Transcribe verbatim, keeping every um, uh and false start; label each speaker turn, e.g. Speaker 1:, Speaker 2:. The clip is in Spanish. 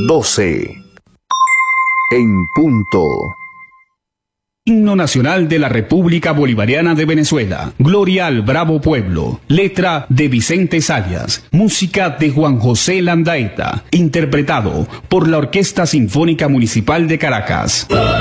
Speaker 1: doce. En punto.
Speaker 2: Himno Nacional de la República Bolivariana de Venezuela. Gloria al bravo pueblo. Letra de Vicente Sayas. Música de Juan José Landaeta. Interpretado por la Orquesta Sinfónica Municipal de Caracas.